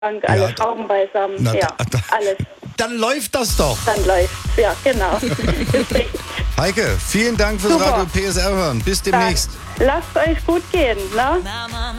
alle Ja, Schrauben beisammen, na, ja, alles. Dann läuft das doch. Dann läuft's, ja, genau. Ist richtig. Heike, vielen Dank fürs Super. Radio PSR hören. Bis demnächst. Lasst euch gut gehen, ne?